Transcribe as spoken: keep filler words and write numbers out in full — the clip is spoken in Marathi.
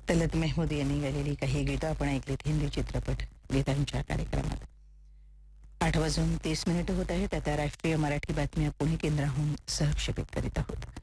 तलत मेहमूद यांनी गायलेली काही गीतं आपण ऐकलीत हिंदी चित्रपट गीतांच्या कार्यक्रमात. आठ वाजून तीस मिनिटं होत आहेत. आता राष्ट्रीय मराठी बातम्या पुणे केंद्राहून सहक्षेपित करीत आहोत.